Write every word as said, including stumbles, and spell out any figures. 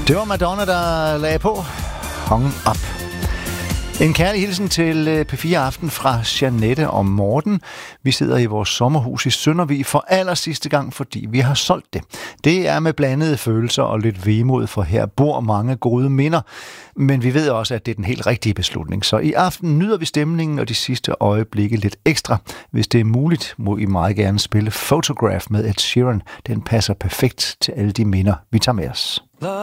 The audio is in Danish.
Det var Madonna, der lagde på. Hung Up. En kærlig hilsen til P fire Aften fra Jeanette og Morten. Vi sidder i vores sommerhus i Søndervig for aller sidste gang, fordi vi har solgt det. Det er med blandede følelser og lidt vemod, for her bor mange gode minder. Men vi ved også, at det er den helt rigtige beslutning. Så i aften nyder vi stemningen og de sidste øjeblikke lidt ekstra. Hvis det er muligt, må I meget gerne spille Photograph med Ed Sheeran. Den passer perfekt til alle de minder, vi tager med os.